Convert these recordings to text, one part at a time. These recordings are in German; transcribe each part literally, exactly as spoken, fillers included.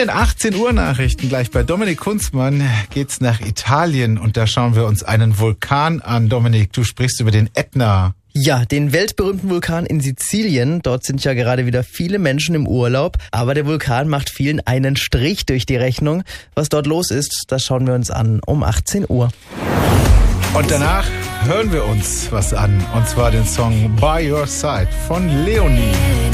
den achtzehn Uhr Nachrichten gleich bei Dominik Kunzmann geht's nach Italien und da schauen wir uns einen Vulkan an. Dominik, du sprichst über den Ätna. Ja, den weltberühmten Vulkan in Sizilien. Dort sind ja gerade wieder viele Menschen im Urlaub. Aber der Vulkan macht vielen einen Strich durch die Rechnung. Was dort los ist, das schauen wir uns an um achtzehn Uhr. Und danach hören wir uns was an. Und zwar den Song By Your Side von Leonie.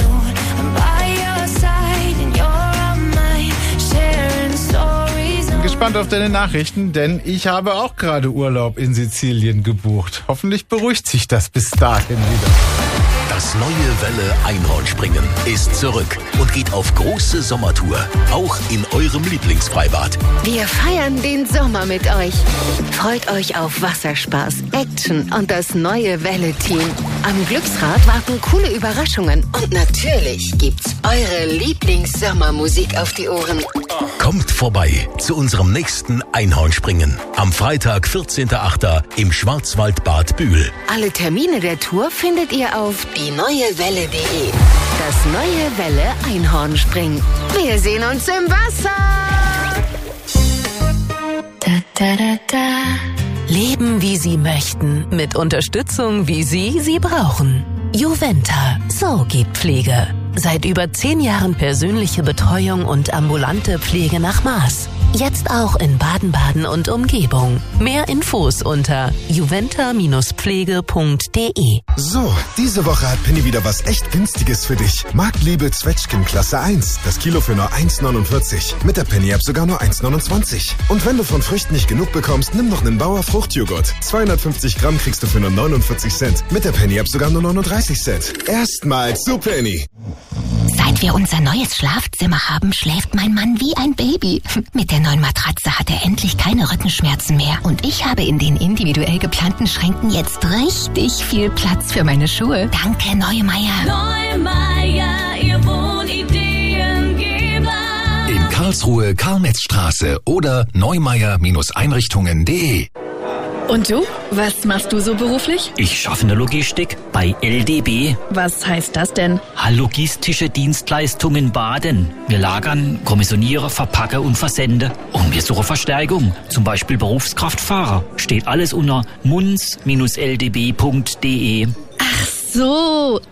Gespannt auf deine Nachrichten, denn ich habe auch gerade Urlaub in Sizilien gebucht. Hoffentlich beruhigt sich das bis dahin wieder. Das neue Welle Einhornspringen ist zurück und geht auf große Sommertour, auch in eurem Lieblingsfreibad. Wir feiern den Sommer mit euch. Freut euch auf Wasserspaß, Action und das neue Welle-Team. Am Glücksrad warten coole Überraschungen und natürlich gibt's eure Lieblings-Sommermusik auf die Ohren. Kommt vorbei zu unserem nächsten Einhornspringen. Am Freitag, vierzehnten achten im Schwarzwaldbad Bühl. Alle Termine der Tour findet ihr auf die neue welle punkt de. Das neue Welle Einhornspringen. Wir sehen uns im Wasser. Da, da, da, da. Leben, wie Sie möchten, mit Unterstützung, wie Sie sie brauchen. Juventa, so geht Pflege. Seit über zehn Jahren persönliche Betreuung und ambulante Pflege nach Maß. Jetzt auch in Baden-Baden und Umgebung. Mehr Infos unter juventa Pflege punkt de. So, diese Woche hat Penny wieder was echt Günstiges für dich. Marktliebe Zwetschgen Klasse eins. Das Kilo für nur eins neunundvierzig. Mit der Penny-App sogar nur eins neunundzwanzig. Und wenn du von Früchten nicht genug bekommst, nimm noch einen Bauer Fruchtjoghurt. zweihundertfünfzig Gramm kriegst du für nur neunundvierzig Cent. Mit der Penny-App sogar nur neununddreißig Cent. Erstmals zu Penny. Seit wir unser neues Schlafzimmer haben, schläft mein Mann wie ein Baby. Mit der neuen Matratze hat er endlich keine Rückenschmerzen mehr. Und ich habe in den individuell geplanten Schränken jetzt richtig viel Platz für meine Schuhe. Danke, Neumeier. Neumeier, ihr Wohnideengeber. In Karlsruhe, Karl-Metz-Straße oder neumeier-einrichtungen punkt de. Und du? Was machst du so beruflich? Ich schaffe in der Logistik bei L D B. Was heißt das denn? Logistische Dienstleistungen Baden. Wir lagern, kommissionieren, verpacken und versenden. Und wir suchen Verstärkung. Zum Beispiel Berufskraftfahrer. Steht alles unter munz Bindestrich l d b punkt de. Ach so,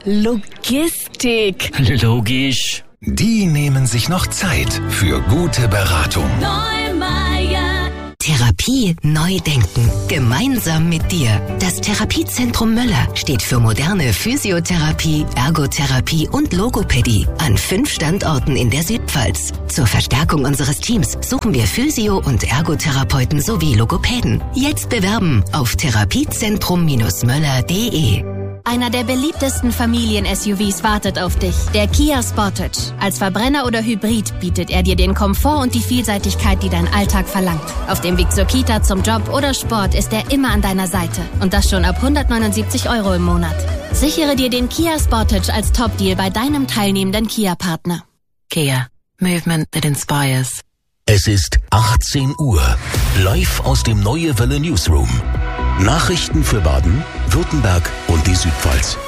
Logistik. Logisch. Die nehmen sich noch Zeit für gute Beratung. Neumeier. Therapie neu denken. Gemeinsam mit dir. Das Therapiezentrum Möller steht für moderne Physiotherapie, Ergotherapie und Logopädie an fünf Standorten in der Südpfalz. Zur Verstärkung unseres Teams suchen wir Physio- und Ergotherapeuten sowie Logopäden. Jetzt bewerben auf therapiezentrum möller punkt de. Einer der beliebtesten Familien-S U Vs wartet auf dich. Der Kia Sportage. Als Verbrenner oder Hybrid bietet er dir den Komfort und die Vielseitigkeit, die dein Alltag verlangt. Auf dem Weg zur Kita, zum Job oder Sport ist er immer an deiner Seite. Und das schon ab hundertneunundsiebzig Euro im Monat. Sichere dir den Kia Sportage als Top-Deal bei deinem teilnehmenden Kia-Partner. Kia. Movement that inspires. Es ist achtzehn Uhr. Live aus dem Neue Welle Newsroom. Nachrichten für Baden, Württemberg und die Südpfalz.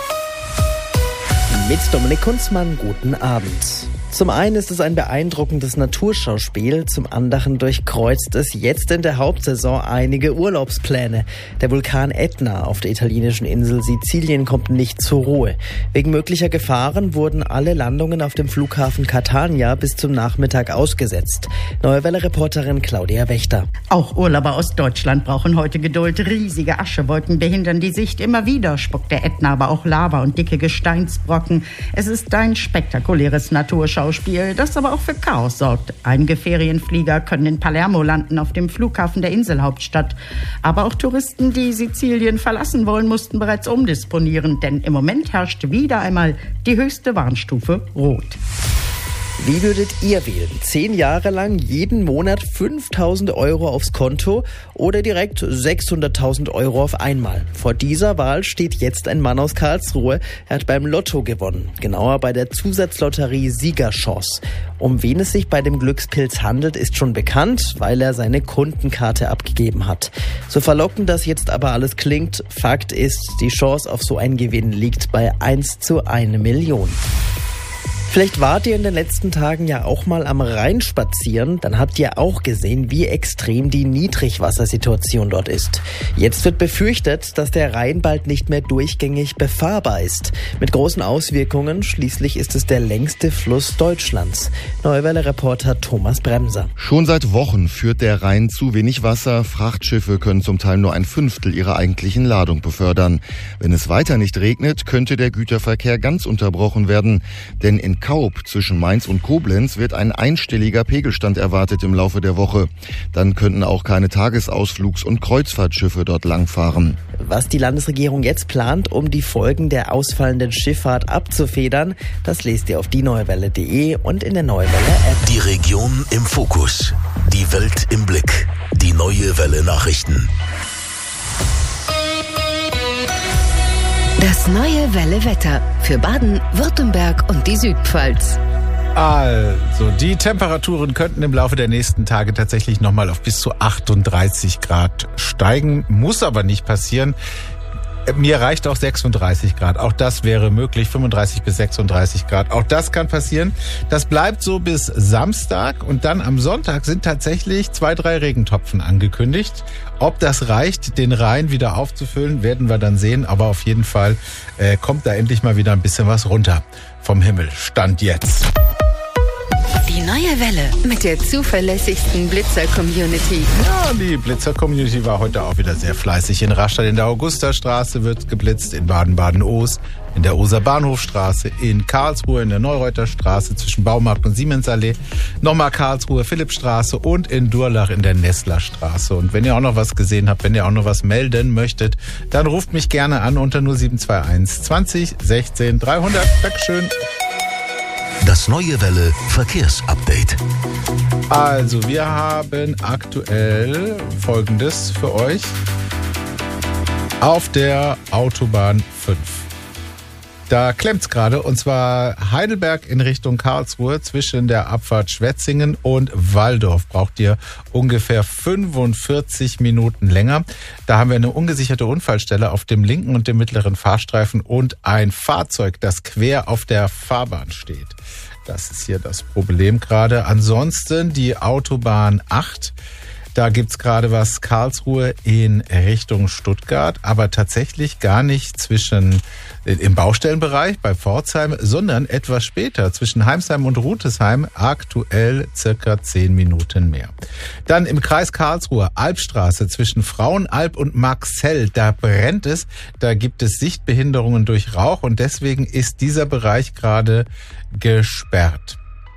Mit Dominik Kunzmann, guten Abend. Zum einen ist es ein beeindruckendes Naturschauspiel, zum anderen durchkreuzt es jetzt in der Hauptsaison einige Urlaubspläne. Der Vulkan Ätna auf der italienischen Insel Sizilien kommt nicht zur Ruhe. Wegen möglicher Gefahren wurden alle Landungen auf dem Flughafen Catania bis zum Nachmittag ausgesetzt. Neue Welle-Reporterin Claudia Wächter. Auch Urlauber aus Deutschland brauchen heute Geduld. Riesige Aschewolken behindern die Sicht. Immer wieder spuckt der Ätna aber auch Lava und dicke Gesteinsbrocken. Es ist ein spektakuläres Naturschauspiel. Schauspiel, das aber auch für Chaos sorgt. Einige Ferienflieger können in Palermo landen, auf dem Flughafen der Inselhauptstadt. Aber auch Touristen, die Sizilien verlassen wollen, mussten bereits umdisponieren, denn im Moment herrscht wieder einmal die höchste Warnstufe Rot. Wie würdet ihr wählen? Zehn Jahre lang jeden Monat fünftausend Euro aufs Konto oder direkt sechshunderttausend Euro auf einmal? Vor dieser Wahl steht jetzt ein Mann aus Karlsruhe. Er hat beim Lotto gewonnen. Genauer bei der Zusatzlotterie Siegerchance. Um wen es sich bei dem Glückspilz handelt, ist schon bekannt, weil er seine Kundenkarte abgegeben hat. So verlockend das jetzt aber alles klingt, Fakt ist, die Chance auf so einen Gewinn liegt bei eins zu einer Million. Vielleicht wart ihr in den letzten Tagen ja auch mal am Rhein spazieren, dann habt ihr auch gesehen, wie extrem die Niedrigwassersituation dort ist. Jetzt wird befürchtet, dass der Rhein bald nicht mehr durchgängig befahrbar ist. Mit großen Auswirkungen, schließlich ist es der längste Fluss Deutschlands. Neue Welle-Reporter Thomas Bremser. Schon seit Wochen führt der Rhein zu wenig Wasser. Frachtschiffe können zum Teil nur ein Fünftel ihrer eigentlichen Ladung befördern. Wenn es weiter nicht regnet, könnte der Güterverkehr ganz unterbrochen werden. Denn in Kaub zwischen Mainz und Koblenz wird ein einstelliger Pegelstand erwartet im Laufe der Woche. Dann könnten auch keine Tagesausflugs- und Kreuzfahrtschiffe dort langfahren. Was die Landesregierung jetzt plant, um die Folgen der ausfallenden Schifffahrt abzufedern, das lest ihr auf die neue welle punkt de und in der Neue Welle-App. Die Region im Fokus. Die Welt im Blick. Die Neue Welle Nachrichten. Das Neue Welle Wetter für Baden, Württemberg und die Südpfalz. Also, die Temperaturen könnten im Laufe der nächsten Tage tatsächlich nochmal auf bis zu achtunddreißig Grad steigen. Muss aber nicht passieren. Mir reicht auch sechsunddreißig Grad. Auch das wäre möglich. fünfunddreißig bis sechsunddreißig Grad. Auch das kann passieren. Das bleibt so bis Samstag. Und dann am Sonntag sind tatsächlich zwei, drei Regentropfen angekündigt. Ob das reicht, den Rhein wieder aufzufüllen, werden wir dann sehen. Aber auf jeden Fall äh, kommt da endlich mal wieder ein bisschen was runter vom Himmel. Stand jetzt. Die Neue Welle mit der zuverlässigsten Blitzer-Community. Ja, die Blitzer-Community war heute auch wieder sehr fleißig. In Rastatt in der Augustastraße wird geblitzt, in Baden-Baden-Oos, in der Oser Bahnhofstraße, in Karlsruhe, in der Neureuter Straße zwischen Baumarkt und Siemens-Allee, nochmal Karlsruhe, Philippstraße und in Durlach in der Nesslerstraße. Und wenn ihr auch noch was gesehen habt, wenn ihr auch noch was melden möchtet, dann ruft mich gerne an unter null sieben zwei eins zwanzig sechzehn dreihundert. Dankeschön. Das Neue Welle Verkehrsupdate. Also, wir haben aktuell Folgendes für euch. Auf der Autobahn fünf. Da klemmt's gerade, und zwar Heidelberg in Richtung Karlsruhe zwischen der Abfahrt Schwetzingen und Walldorf braucht ihr ungefähr fünfundvierzig Minuten länger. Da haben wir eine ungesicherte Unfallstelle auf dem linken und dem mittleren Fahrstreifen und ein Fahrzeug, das quer auf der Fahrbahn steht. Das ist hier das Problem gerade. Ansonsten die Autobahn acht. Da gibt's gerade was Karlsruhe in Richtung Stuttgart, aber tatsächlich gar nicht zwischen im Baustellenbereich bei Pforzheim, sondern etwas später zwischen Heimsheim und Rutesheim, aktuell circa zehn Minuten mehr. Dann im Kreis Karlsruhe, Albstraße zwischen Frauenalb und Marxell, da brennt es, da gibt es Sichtbehinderungen durch Rauch und deswegen ist dieser Bereich gerade gesperrt.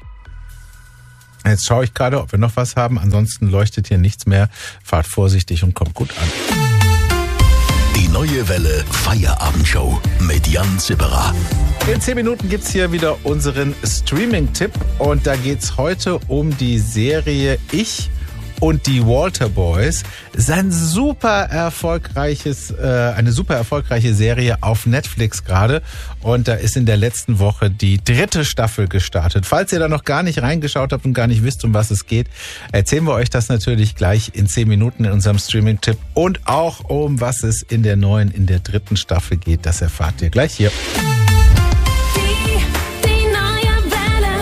Jetzt schaue ich gerade, ob wir noch was haben. Ansonsten leuchtet hier nichts mehr. Fahrt vorsichtig und kommt gut an. Die Neue Welle Feierabendshow mit Jan Zipperer. In zehn Minuten gibt's hier wieder unseren Streaming-Tipp. Und da geht's heute um die Serie Ich und die Walter Boys. Es ist ein super erfolgreiches, äh, eine super erfolgreiche Serie auf Netflix gerade. Und da ist in der letzten Woche die dritte Staffel gestartet. Falls ihr da noch gar nicht reingeschaut habt und gar nicht wisst, um was es geht, erzählen wir euch das natürlich gleich in zehn Minuten in unserem Streaming-Tipp. Und auch um was es in der neuen, in der dritten Staffel geht, das erfahrt ihr gleich hier.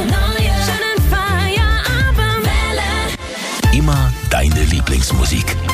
Immer deine Lieblingsmusik.